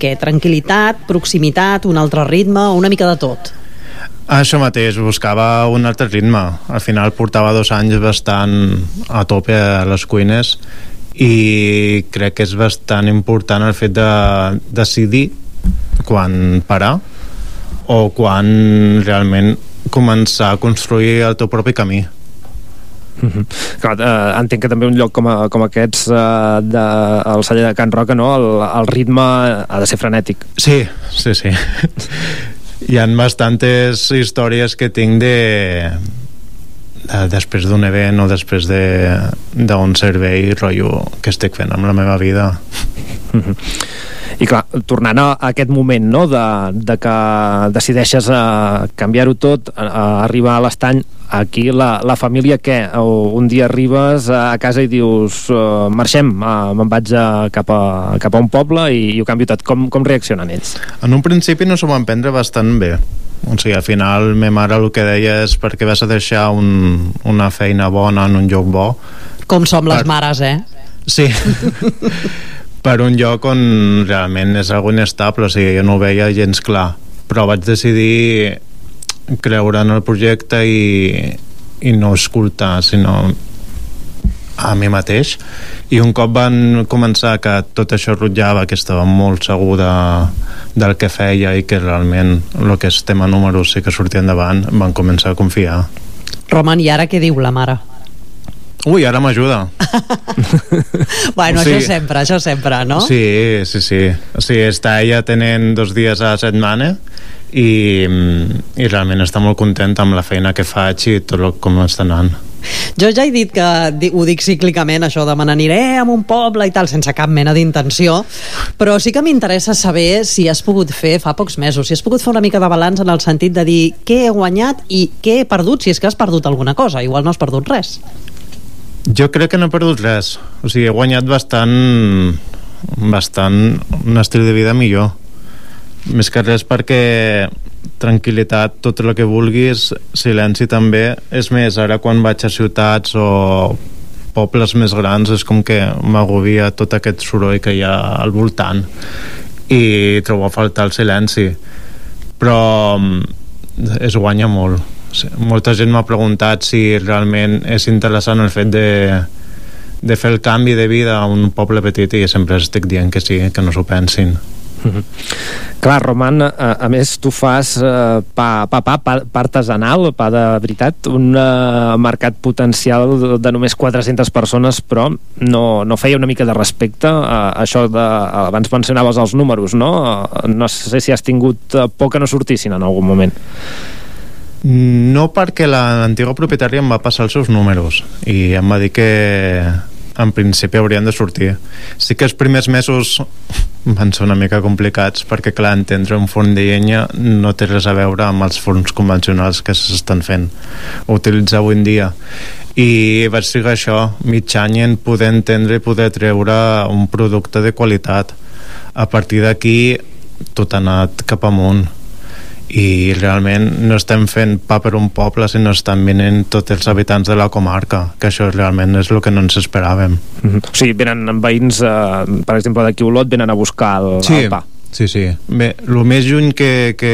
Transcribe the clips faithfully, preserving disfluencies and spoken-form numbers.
què? Tranquil·litat, proximitat, un altre ritme, una mica de tot? Això mateix, buscava un altre ritme. Al final portava dos anys bastant a tope a les cuines i crec que és bastant important el fet de decidir quan parar o quan realment començar a construir el teu propi camí. Mm-hmm. Clar, eh, entenc que també un lloc com, a, com aquests eh, de, el celler de Can Roca, no? el, el ritme ha de ser frenètic. Sí, sí, sí. Hi ha bastantes històries que tinc de, de després d'un event o després d'un servei rotllo que estic fent amb la meva vida. Mm-hmm. I clar, tornant a aquest moment, no?, de, de que decideixes uh, canviar-ho tot, uh, arribar a l'estany, aquí la, la família què? Un dia arribes a casa i dius uh, marxem, uh, me'n vaig a, cap, a, cap a un poble i, i ho canvio tot. Com, com reaccionen ells? En un principi no s'ho van prendre bastant bé. O sigui, al final ma mare el que deia és perquè vas a deixar un, una feina bona en un lloc bo. Com som les per... mares, eh? Sí. Per un lloc on realment és algo inestable, o sigui, jo no ho veia gens clar, però vaig decidir creure en el projecte i, i no escoltar, sinó a mi mateix. I un cop van començar que tot això rotllava, que estava molt segur de, del que feia i que realment el que és tema números sí que sortia endavant, van començar a confiar. Roman, i ara què diu la mare? Ui, ara m'ajuda. Bueno, o sigui, això sempre, això sempre, no? Sí, sí, sí. O sigui, està ella tenint dos dies a la setmana i, i realment està molt contenta amb la feina que faig i tot el, com està anant. Jo ja he dit que ho dic cíclicament, això de me n'aniré a un poble i tal, sense cap mena d'intenció, però sí que m'interessa saber si has pogut fer fa pocs mesos, si has pogut fer una mica de balanç en el sentit de dir què he guanyat i què he perdut, si és que has perdut alguna cosa. Igual no has perdut res. Jo crec que no he perdut res. O sigui, he guanyat bastant bastant un estil de vida millor. Més que res perquè tranquil·litat, tot el que vulguis, silenci també. És més, ara quan vaig a ciutats o pobles més grans és com que m'agobia tot aquest soroll que hi ha al voltant i trobo a faltar el silenci. Però es guanya molt. Molta gent m'ha preguntat si realment és interessant el fet de, de fer el canvi de vida a un poble petit i sempre estic dient que sí, que no s'ho pensin. Mm-hmm. Clar, Roman, a, a més tu fas uh, pa, pa, pa, pa, pa artesanal, pa de veritat, un uh, mercat potencial de només quatre-centes persones, però no, no feia una mica de respecte a això de, abans mencionaves els números, no? No sé si has tingut por que no sortissin en algun moment. No, perquè l'antiga propietària em va passar els seus números i em va dir que en principi haurien de sortir. Sí que els primers mesos van ser una mica complicats perquè, clar, entendre un forn de llenya no té res a veure amb els forns convencionals que s'estan fent o utilitzar avui en dia, i vaig trigar això mig any en poder entendre i poder treure un producte de qualitat. A partir d'aquí tot ha anat cap amunt i realment no estem fent pa per un poble, sinó estan venint tots els habitants de la comarca, que això realment és el que no ens esperàvem. Mm-hmm. O sigui, venen veïns, eh, per exemple, d'aquí Olot, venen a buscar el, sí, el pa. Sí, sí. Bé, el més lluny que, que,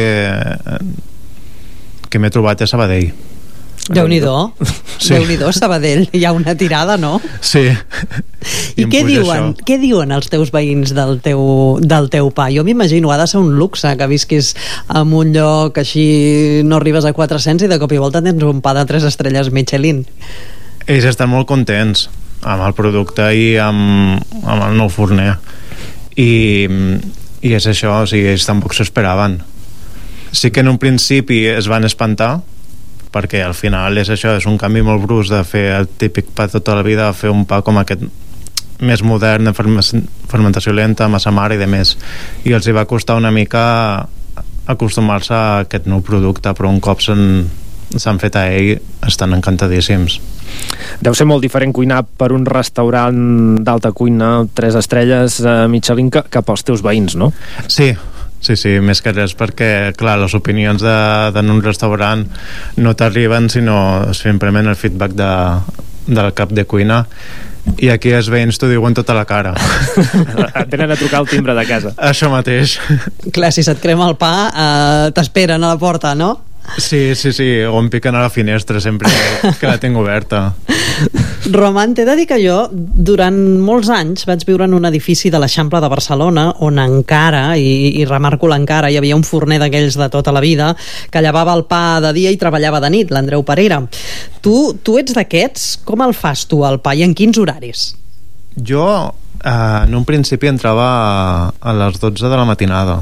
que m'he trobat és Sabadell. Déu-n'hi-do. Sí. Déu-n'hi-do, Sabadell. Hi ha una tirada, no? Sí. I, I què diuen? Això. Què diuen els teus veïns del teu, del teu pa? Jo m'imagino, ha de ser un luxe que visquis en un lloc així, no arribes a quatre-cents i de cop i volta tens un pa de tres estrelles Michelin. Ells estan molt contents amb el producte i amb, amb el nou forner. I, i és això, o sigui, ells tampoc s'esperaven. Sí que en un principi es van espantar, perquè al final és això, és un canvi molt brusc de fer el típic pa tota la vida a fer un pa com aquest més modern, de fermentació lenta, massa mare i de més, i els hi va costar una mica acostumar-se a aquest nou producte, però un cop s'han fet a ell estan encantadíssims. Deu ser molt diferent cuinar per un restaurant d'alta cuina, tres estrelles uh, Michelin, que, que pels teus veïns, no? Sí, sí, sí, més que res perquè, clar, les opinions de, en un restaurant no t'arriben, sinó simplement el feedback de, del cap de cuina, i aquí els veïns t'ho diuen tota la cara. Et venen a trucar al timbre de casa. Això mateix. Clar, si se't crema el pa, eh, t'esperen a la porta, no? Sí, sí, sí, o em piquen a la finestra sempre que la tinc oberta. Roman, t'he de dir que jo durant molts anys vaig viure en un edifici de l'Eixample de Barcelona on encara, i, i remarco l'encara, hi havia un forner d'aquells de tota la vida que llevava el pa de dia i treballava de nit, l'Andreu Parera. Tu, tu ets d'aquests? Com el fas tu, el pa, i en quins horaris? Jo, eh, en un principi entrava a, a les dotze de la matinada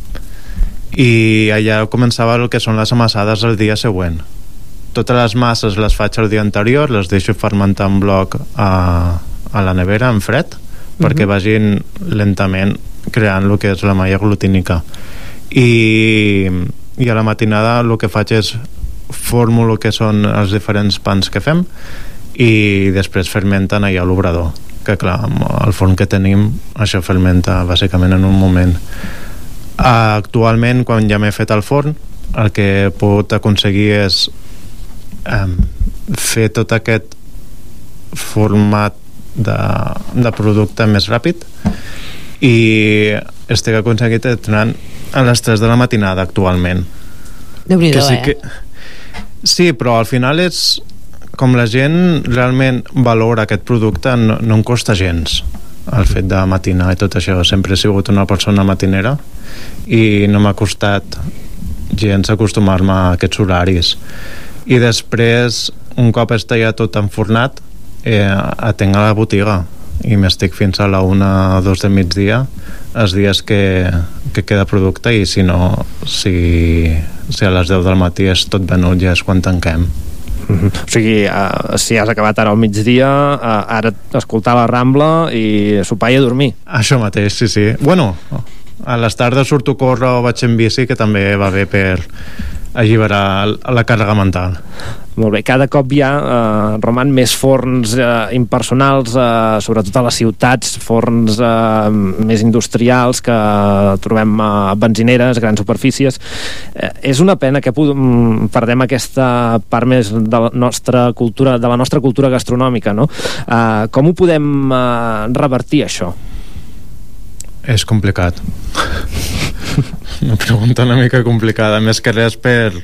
i allà començava el que són les amassades el dia següent. Totes les masses les faig el dia anterior, les deixo fermentar en bloc a, a la nevera en fred, uh-huh, perquè vagin lentament creant el que és la malla glutínica. I, i a la matinada el que faig és formo el que són els diferents pans que fem i després fermenten allà a l'obrador, que clar, amb el forn que tenim això fermenta bàsicament en un moment. Actualment, quan ja m'he fet el forn, el que pot aconseguir és um, fer tot aquest format de, de producte més ràpid, i estic aconseguit entrant a les tres de la matinada actualment. Déu-n'hi-do, que sí, eh? que... sí, però al final és com la gent realment valora aquest producte, no, no em costa gens el fet de matinar i tot això. Sempre he sigut una persona matinera i no m'ha costat gens acostumar-me a aquests horaris. I després, un cop està ja tot enfornat, eh, atenc a la botiga i m'estic fins a la una o dos del migdia els dies que, que queda producte, i si no, si, si a les deu del matí és tot venut, ja és quan tanquem. Mm-hmm. O sigui, uh, si has acabat ara al migdia, uh, ara escoltar la Rambla i sopar i a dormir. Això mateix, sí, sí. Bueno, a les tardes surto a córrer o vaig en bici, que també va bé per alliberar la càrrega mental. Molt bé, cada cop hi ha, eh, Roman, més forns eh, impersonals, eh, sobretot a les ciutats, forns eh, més industrials que trobem a benzineres, grans superfícies. Eh, és una pena que perdem aquesta part més de la nostra cultura, de la nostra cultura gastronòmica, no? Eh, com ho podem eh, revertir, això? És complicat. Una pregunta una mica complicada, més que res per...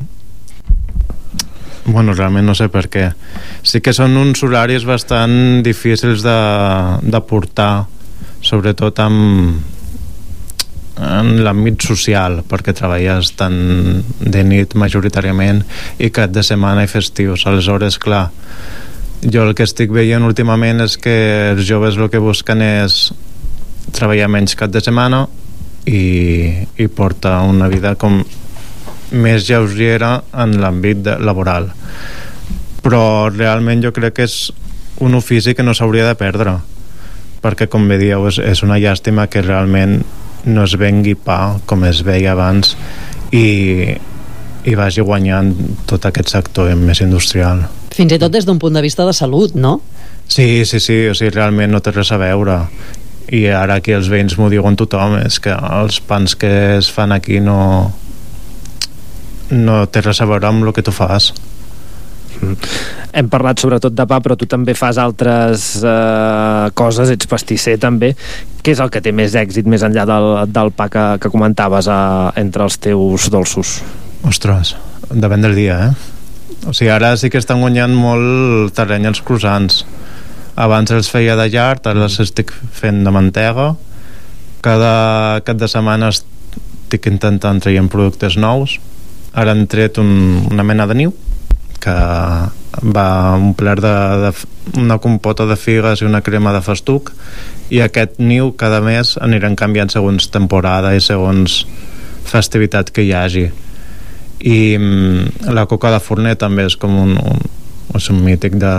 Bueno, realment no sé per què. Sí que són uns horaris bastant difícils de, de portar, sobretot amb, en l'àmbit social, perquè treballes tant de nit majoritàriament i cap de setmana i festius. Aleshores, clar, jo el que estic veient últimament és que els joves el que busquen és treballar menys cap de setmana i, i portar una vida com més lleugera en l'àmbit laboral, però realment jo crec que és un ofici que no s'hauria de perdre, perquè com bé dieu és, és una llàstima que realment no es vengui pa com es veia abans i, i vagi guanyant tot aquest sector més industrial. Fins i tot des d'un punt de vista de salut, no? Sí, sí, sí, o sigui, realment no té res a veure, i ara aquí els veïns m'ho diuen tothom, és que els pans que es fan aquí no no té res a veure amb el que tu fas. Mm. Hem parlat sobretot de pa, però tu també fas altres eh, coses, ets pastisser també. Què és el que té més èxit més enllà del, del pa que, que comentaves eh, entre els teus dolços? Ostres, depèn del dia, eh? O sigui, ara sí que estan guanyant molt terreny els croissants. Abans els feia de llard, ara els estic fent de mantega. Cada cap de setmana estic intentant traient productes nous. Ara han tret un, una mena de niu que va omplert de, de una compota de figues i una crema de festuc, i aquest niu cada mes aniran canviant segons temporada i segons festivitat que hi hagi. I mm, la coca de forner també és com un, un, és un mític de,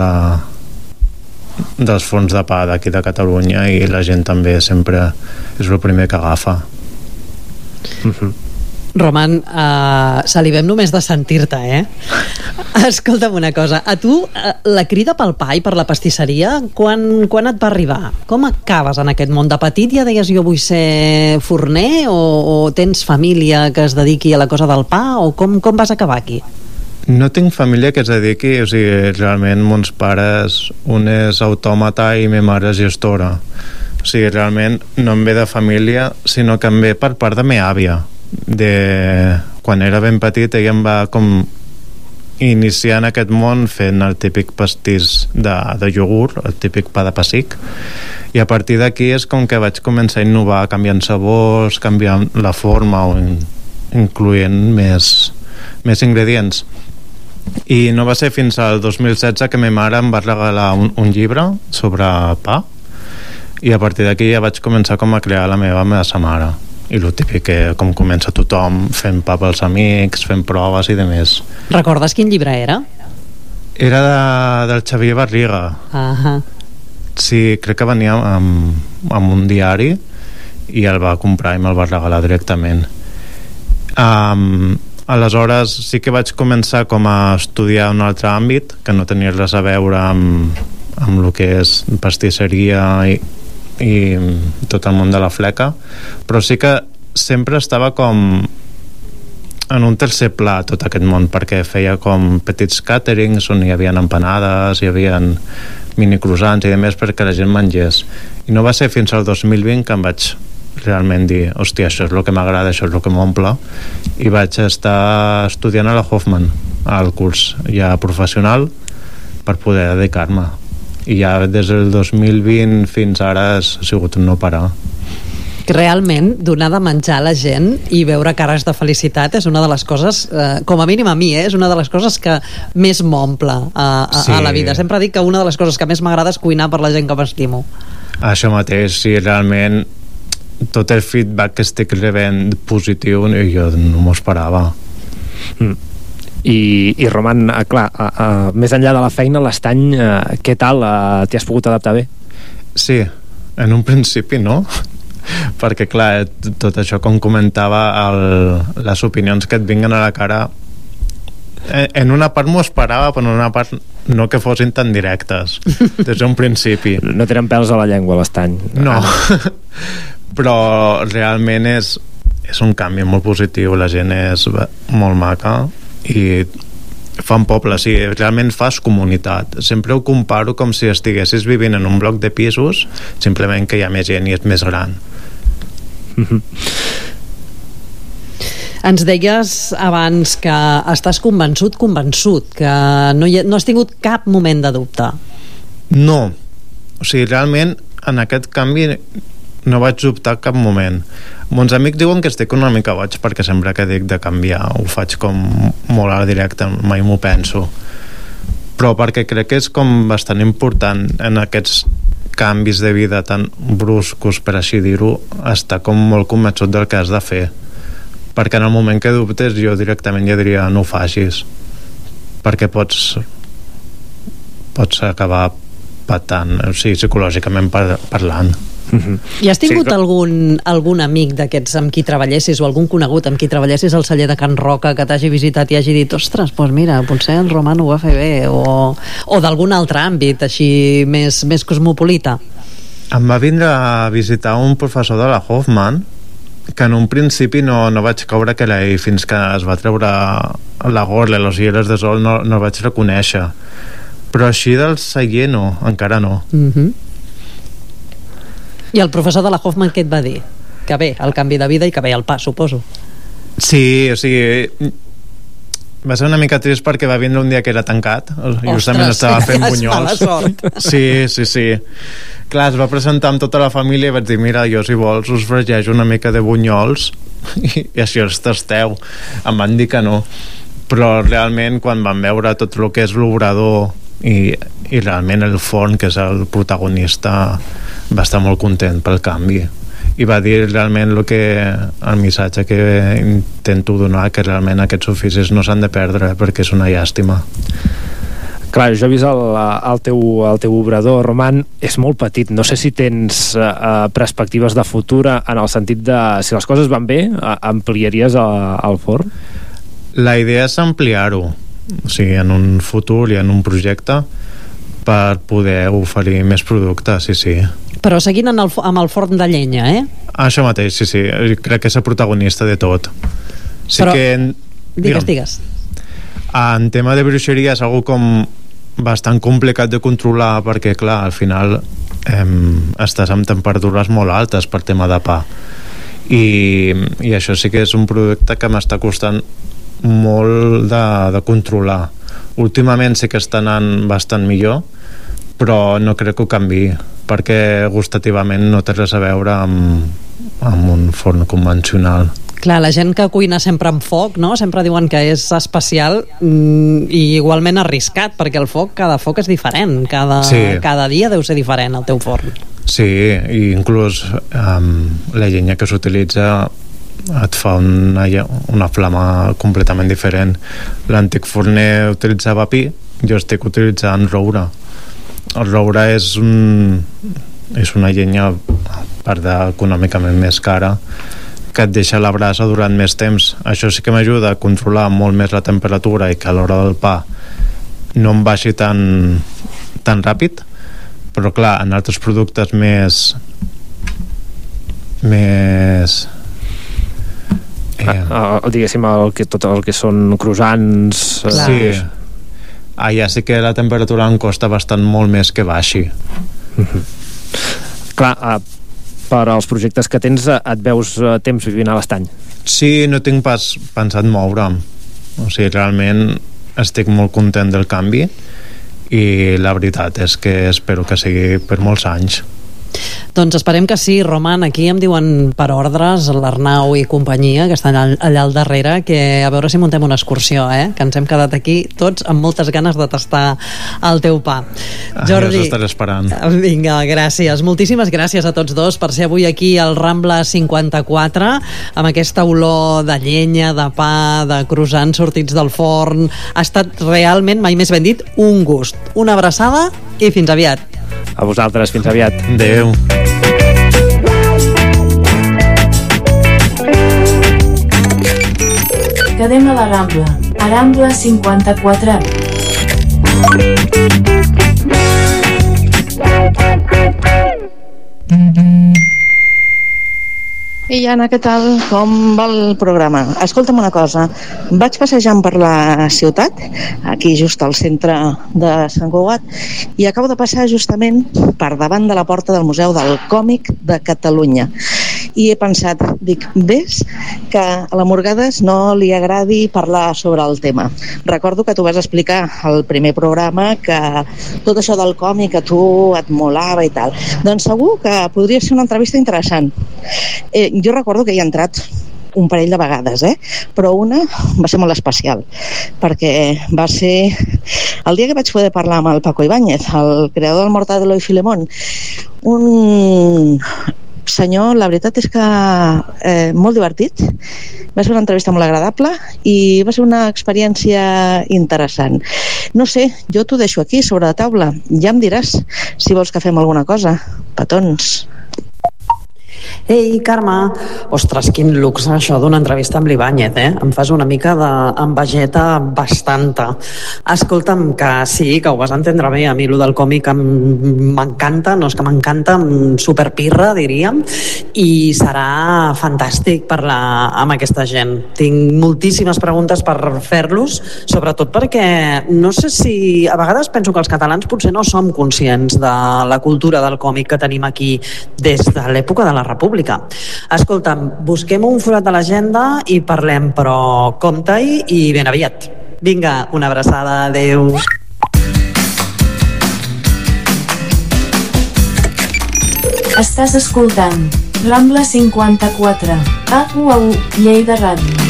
dels forns de pa d'aquí de Catalunya, i la gent també sempre és el primer que agafa. Mhm. Roman, uh, salivem només de sentir-te, eh? Escolta'm una cosa, a tu uh, la crida pel pa i per la pastisseria, quan, quan et va arribar? Com acabes en aquest món? De petit ja deies jo vull ser forner, o, o tens família que es dediqui a la cosa del pa, o com, com vas acabar aquí? No tinc família que es dediqui, o sigui, realment mons pares, un és autòmata i ma mare és gestora. O sigui, realment no em ve de família, sinó que em ve per part de meva àvia. De... Quan era ben petit, ella em va com iniciar en aquest món fent el típic pastís de, de iogurt, el típic pa de pessic, i a partir d'aquí és com que vaig començar a innovar, canviant sabors, canviant la forma o in, incloent més, més ingredients. I no va ser fins al dos mil setze que ma mare em va regalar un, un llibre sobre pa, i a partir d'aquí ja vaig començar com a crear la meva massa mare. I el típic que com comença tothom fent pa pels amics, fent proves i demés. Recordes quin llibre era? Era de, del Xavier Barriga. Ahà. Sí, crec que venia amb, amb un diari i el va comprar i me'l va regalar directament. Um, aleshores sí que vaig començar com a estudiar un altre àmbit que no tenia res a veure amb, amb el que és pastisseria i i tot el món de la fleca, però sí que sempre estava com en un tercer pla tot aquest món, perquè feia com petits càterings on hi havia empanades, hi havia mini croissants i demés perquè la gent mengés, i no va ser fins al dos mil vint que em vaig realment dir, hòstia, això és el que m'agrada, això és el que m'omple, i vaig estar estudiant a la Hoffman al curs ja professional per poder dedicar-me, i ja des del dos mil vint fins ara ha sigut un no parar. Realment, donar de menjar a la gent i veure cares de felicitat és una de les coses, eh, com a mínim a mi, eh, és una de les coses que més m'omple a, a, sí. a la vida. Sempre dic que una de les coses que més m'agrada és cuinar per la gent que m'estimo. Això mateix, sí, realment tot el feedback que estic rebent positiu jo no m'ho esperava. Mm. I, i Roman, uh, clar, uh, uh, més enllà de la feina, l'estany, uh, què tal? Uh, T'hi has pogut adaptar bé? Sí, en un principi no, perquè clar, tot això com comentava, el, les opinions que et vinguen a la cara, en una part m'ho esperava, però en una part no que fossin tan directes des d'un principi. No tenen pèls a la llengua, l'estany. No, però realment és, és un canvi molt positiu, la gent és molt maca i fan poble, sí, realment fas comunitat. Sempre ho comparo com si estiguessis vivint en un bloc de pisos, simplement que hi ha més gent i és més gran. Mm-hmm. Ens deies abans que estàs convençut, convençut, que no, hi ha, no has tingut cap moment de dubte. No, o sigui, realment en aquest canvi no vaig dubtar cap moment. Mons amics diuen que estic una mica boig perquè sempre que dic de canviar ho faig com molt a la directa, mai m'ho penso, però perquè crec que és com bastant important en aquests canvis de vida tan bruscos, per així dir-ho, estar com molt convençut del que has de fer, perquè en el moment que dubtes jo directament ja diria no ho facis, perquè pots pots acabar patant, o sigui, psicològicament par parlant. Mm-hmm. I has tingut sí, algun, algun amic d'aquests amb qui treballessis o algun conegut amb qui treballessis al celler de Can Roca que t'hagi visitat i hagi dit, ostres, doncs mira, potser el Roman ho va fer bé, o, o d'algun altre àmbit així més, més cosmopolita? Em va vindre a visitar un professor de la Hoffman que en un principi no, no vaig caure que era ell, fins que es va treure la gorra i les ulleres de sol no, no el vaig reconèixer, però així del celler no, encara no. Mhm. I el professor de la Hoffman què et va dir? Que bé, el canvi de vida i que bé el pa, suposo. Sí, o sigui, va ser una mica trist perquè va vindre un dia que era tancat. Justament estava fent bunyols. Sí, sí, sí. Clar, es va presentar amb tota la família i vaig dir, mira, jo si vols us fregejo una mica de bunyols i, i així els tasteu. Em van dir que no. Però realment quan van veure tot el que és l'obrador i, i realment el forn, que és el protagonista, va estar molt content pel canvi i va dir realment el que el missatge que intento donar, que realment aquests oficis no s'han de perdre perquè és una llàstima. Clar, jo he vist el, el, teu, el teu obrador, Roman, és molt petit, no sé si tens uh, perspectives de futur en el sentit de, si les coses van bé, uh, ampliaries el, el forn? La idea és ampliar-ho, o sigui, en un futur i en un projecte per poder oferir més productes, sí, sí. Però seguint en el, amb el forn de llenya, eh? Això mateix, sí, sí. Crec que és el protagonista de tot. Sí. Però, que... digues, digues. En tema de bruixeria és algo com bastant complicat de controlar, perquè clar, al final eh, estàs amb temperatures molt altes per tema de pa, i, i això sí que és un producte que m'està costant molt de, de controlar. Últimament sí que està anant bastant millor, però no crec que ho canvi, perquè gustativament no té res a veure amb, amb un forn convencional. Clar, la gent que cuina sempre amb foc, no? Sempre diuen que és especial mm, i igualment arriscat, perquè el foc, cada foc és diferent, cada, sí. cada dia deu ser diferent el teu forn. Sí, i inclús um, la llenya que s'utilitza et fa una, una flama completament diferent. L'antic forner utilitzava pi, jo estic utilitzant roure. El roure és, un, és una llenya, a part d'econòmicament més cara, que et deixa la brasa durant més temps. Això sí que m'ajuda a controlar molt més la temperatura i que a l'hora del pa no em baixi tan, tan ràpid, però clar, en altres productes més més eh, ah, diguéssim el que, tot el que són croissants, sí, allà sí que la temperatura em costa bastant molt més que baixi. Mm-hmm. Clar, uh, per als projectes que tens et veus uh, temps vivint a l'estany? Sí, no tinc pas pensat moure'm, o sigui, realment estic molt content del canvi i la veritat és que espero que sigui per molts anys. Doncs esperem que sí, Roman. Aquí em diuen per ordres l'Arnau i companyia, que estan allà al darrere, que a veure si muntem una excursió, eh? Que ens hem quedat aquí tots amb moltes ganes de tastar el teu pa. Ah, Jordi, ja estaré esperant. Vinga, gràcies. Moltíssimes gràcies a tots dos per ser avui aquí al Rambla cinquanta-quatre, amb aquesta olor de llenya, de pa, de croissants sortits del forn. Ha estat realment, mai més ben dit, un gust. Una abraçada i fins aviat. A vosaltres, fins aviat. Adéu. Quedem a la Rambla, a Rambla cinquanta-quatre. Ei, Anna, què tal? Com va el programa? Escolta'm una cosa, vaig passejant per la ciutat, aquí just al centre de Sant Cugat, i acabo de passar justament per davant de la porta del Museu del Còmic de Catalunya. I he pensat, dic, ves que a la Morgades no li agradi parlar sobre el tema. Recordo que tu vas explicar al primer programa que tot això del còmic a tu et molava i tal. Doncs segur que podria ser una entrevista interessant. Eh, jo recordo que hi he entrat un parell de vegades, eh? Però una va ser molt especial, perquè va ser el dia que vaig poder parlar amb el Paco Ibáñez, el creador del Mortadelo i Filemón, un senyor, la veritat és que eh, molt divertit, va ser una entrevista molt agradable i va ser una experiència interessant. No sé, jo t'ho deixo aquí sobre la taula, ja em diràs si vols que fem alguna cosa. Petons. Ei, Carme, ostres, quin luxe això d'una entrevista amb l'Ibáñez, eh? Em fas una mica d'envegeta bastanta. Escolta'm, que sí, que ho vas entendre bé, a mi lo del còmic m'encanta, no és que m'encanta, superpirra, diríem, i serà fantàstic parlar amb aquesta gent. Tinc moltíssimes preguntes per fer-los, sobretot perquè no sé si... A vegades penso que els catalans potser no som conscients de la cultura del còmic que tenim aquí des de l'època de la República. Escolta'm, busquem un forat a l'agenda i parlem, però compte-hi i ben aviat. Vinga, una abraçada, adeu. Estàs escoltant Rambla cinquanta-quatre, a U A U, Lleida Ràdio.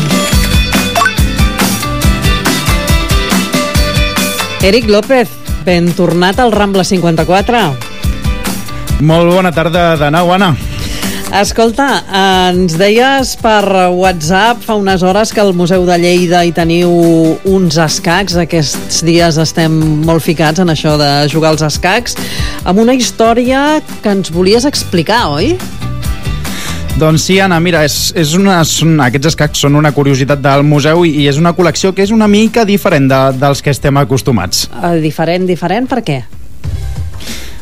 Eric López, ben tornat al Rambla cinquanta-quatre. Molt bona tarda de nou, Anna. Escolta, ens deies per WhatsApp fa unes hores que al Museu de Lleida hi teniu uns escacs. Aquests dies estem molt ficats en això de jugar als escacs, amb una història que ens volies explicar, oi? Doncs sí, Anna, mira, és, és una, són, aquests escacs són una curiositat del museu i, i és una col·lecció que és una mica diferent de, dels que estem acostumats. Uh, diferent, diferent, per què?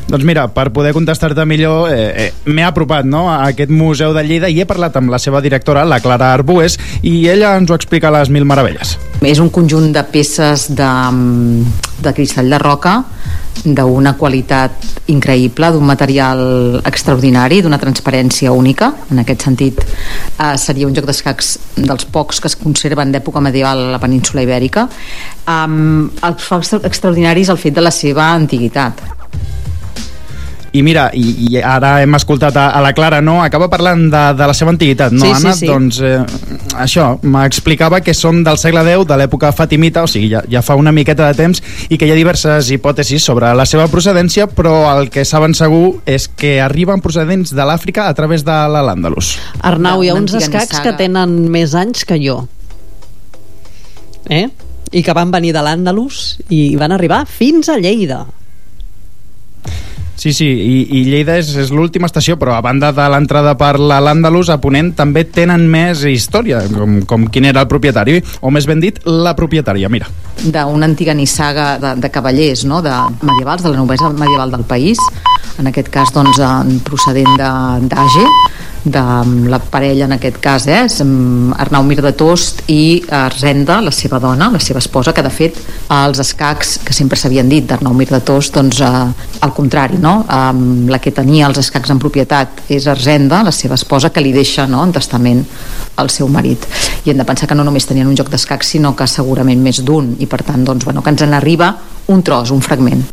Doncs mira, per poder contestar-te millor, eh, eh, m'he apropat, no?, a aquest Museu de Lleida i he parlat amb la seva directora, la Clara Arbues, i ella ens ho explica a les mil meravelles. És un conjunt de peces de, de cristall de roca d'una qualitat increïble, d'un material extraordinari, d'una transparència única. En aquest sentit, eh, seria un joc d'escacs dels pocs que es conserven d'època medieval a la península Ibèrica. Um, el fa extraordinari és el fet de la seva antiguitat. I mira, i, i ara hem escoltat a, a la Clara, no? Acaba parlant de, de la seva antiguitat, no, sí, Anna? Sí, sí. Doncs eh, això, m'explicava que són del segle deu, de l'època fatimita, o sigui, ja, ja fa una miqueta de temps, i que hi ha diverses hipòtesis sobre la seva procedència, però el que saben segur és que arriben procedents de l'Àfrica a través de l'Al-Àndalus. Arnau, hi ha uns escacs que tenen més anys que jo. Eh? I que van venir de l'Àndalus i van arribar fins a Lleida. Sí, sí, i, i Lleida és, és l'última estació, però a banda de l'entrada per l'Al-Àndalus, a Ponent també tenen més història, com, com quin era el propietari, o més ben dit, la propietària, mira. D'una antiga nissaga de, de cavallers, no?, de medievals, de la noblesa medieval del país, en aquest cas, doncs, procedent d'Age, de la parella, en aquest cas, eh, Arnau Mir de Tost i Arsenda, la seva dona, la seva esposa, que de fet els escacs que sempre s'havien dit d'Arnau Mir de Tost, doncs eh, al contrari, no? Eh, la que tenia els escacs en propietat és Arsenda, la seva esposa, que li deixa, no?, en testament al seu marit. I hem de pensar que no només tenien un joc d'escacs, sinó que segurament més d'un, i per tant, doncs, bueno, que ens n'arriba un tros, un fragment.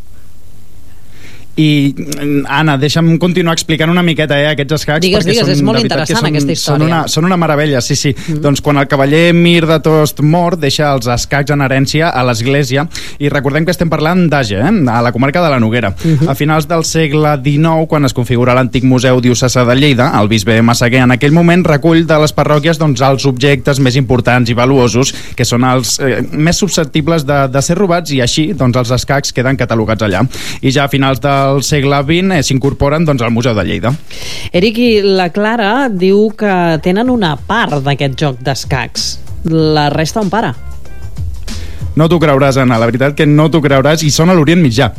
I, Anna, deixa'm continuar explicant una miqueta eh, aquests escacs. Digues, digues, són, és molt interessant són, aquesta història. Són una, són una meravella, sí, sí. Mm. Doncs quan el cavaller Mir de Tost mor, deixa els escacs en herència a l'església, i recordem que estem parlant d'Age, eh, a la comarca de la Noguera. Mm -hmm. A finals del segle dinou, quan es configura l'antic Museu Diocesà de Lleida, el bisbe Massaguer en aquell moment recull de les parròquies doncs, els objectes més importants i valuosos, que són els eh, més susceptibles de, de ser robats, i així doncs, els escacs queden catalogats allà. I ja a finals de al segle vint eh, s'incorporen doncs, al Museu de Lleida. Eric, i la Clara diu que tenen una part d'aquest joc d'escacs. La resta on para? No t'ho creuràs, Anna, la veritat que no t'ho creuràs, i són a l'Orient Mitjà.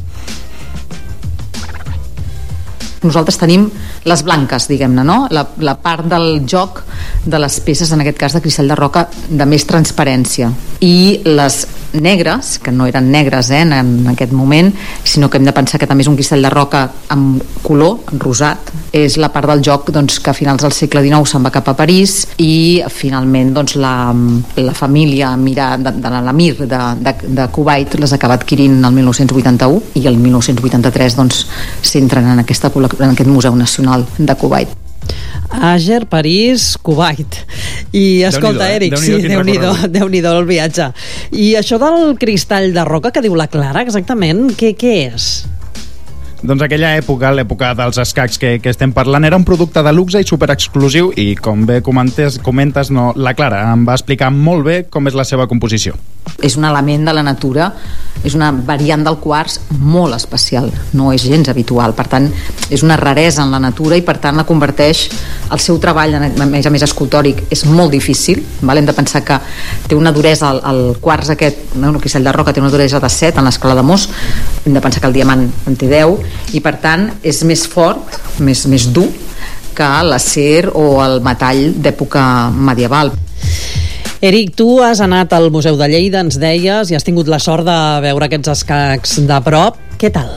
Nosaltres tenim les blanques, diguem-ne, no? La, la part del joc de les peces, en aquest cas de cristall de roca, de més transparència. I les negres, que no eren negres eh, en, en aquest moment, sinó que hem de pensar que també és un cristall de roca amb color, rosat, és la part del joc doncs, que a finals del segle dinou se'n va cap a París, i finalment doncs, la, la família Mirà, de, de l'Amir de, de, de Kuwait les acaba adquirint el mil nou-cents vuitanta-u, i el mil nou-cents vuitanta-tres doncs, s'entren en, aquesta, en aquest Museu Nacional de Kuwait. Àger, París, Kuwait. I escolta, Déu-n'hi-do, Eric, eh? sí, Déu-n'hi-do, Déu-n'hi-do el viatge. I això del cristall de roca que diu la Clara, exactament, què, què és? Doncs aquella època, l'època dels escacs que, que estem parlant, era un producte de luxe i superexclusiu, i com bé comentes, comentes, no, la Clara em va explicar molt bé com és la seva composició. És un element de la natura, és una variant del quars molt especial, no és gens habitual, per tant és una raresa en la natura, i per tant la converteix, el seu treball a més a més escultòric és molt difícil, val? Hem de pensar que té una duresa, el, el quars aquest, no, el cristall de roca té una duresa de set en l'escala de Mohs, hem de pensar que el diamant en té deu, i per tant és més fort, més, més dur que l'acer o el metall d'època medieval. Eric, tu has anat al Museu de Lleida, ens deies, i has tingut la sort de veure aquests escacs de prop. Què tal?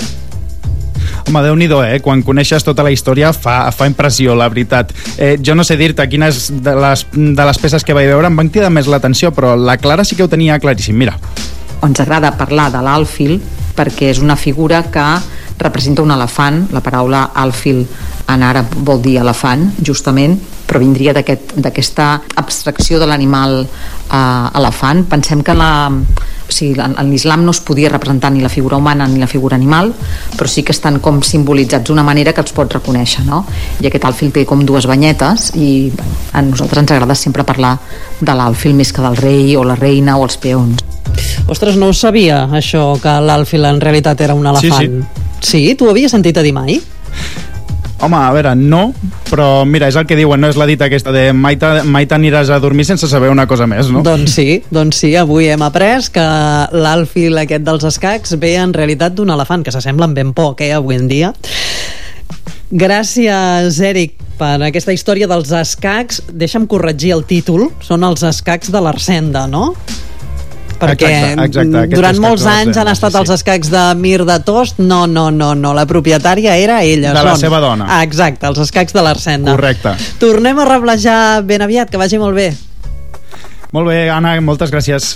Home, Déu-n'hi-do, eh? Quan coneixes tota la història fa, fa impressió, la veritat. Eh, jo no sé dir-te quines de les, de les peces que vaig veure em van cridar més l'atenció, però la Clara sí que ho tenia claríssim, mira. Ens agrada parlar de l'àlfil perquè és una figura que representa un elefant. La paraula àlfil en àrab vol dir elefant, justament, però vindria d'aquesta aquest, abstracció de l'animal eh, elefant. Pensem que la, o sigui, en l'islam no es podia representar ni la figura humana ni la figura animal, però sí que estan com simbolitzats d'una manera que els pots reconèixer, no? I aquest àlfil té com dues banyetes, i bueno, a nosaltres ens agrada sempre parlar de l'àlfil més que del rei o la reina o els peons. Ostres, no ho sabia, això, que l'àlfil en realitat era un elefant. Sí, sí. Sí? Tu ho havies sentit a dir mai? Home, a veure, no, però mira, és el que diuen, no és la dita aquesta de mai, mai t'aniràs a dormir sense saber una cosa més, no? Doncs sí, doncs sí, avui hem après que l'alfil aquest dels escacs ve en realitat d'un elefant, que s'assemblen ben poc, eh, avui en dia. Gràcies, Eric, per aquesta història dels escacs. Deixa'm corregir el títol, són els escacs de l'Arsenda, no? Perquè exacte, exacte, durant molts anys de han estat sí, els sí. escacs de Mir de Tost. No, no, no, no, la propietària era ella. De la són... seva dona. Ah, exacte, els escacs de l'Arsenda. Correcte. Tornem a reblejar ben aviat, que vagi molt bé. Molt bé, Anna, moltes gràcies.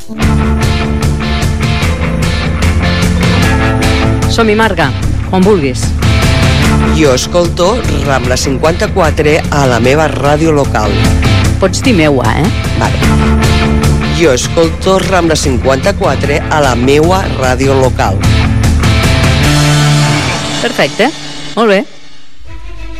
Som-hi, Marga, quan vulguis. Jo escolto Rambla cinquanta-quatre a la meva ràdio local. Pots dir meua, eh? Vale. Jo escolto Rambla cinquanta-quatre a la meua ràdio local. Perfecte, molt bé.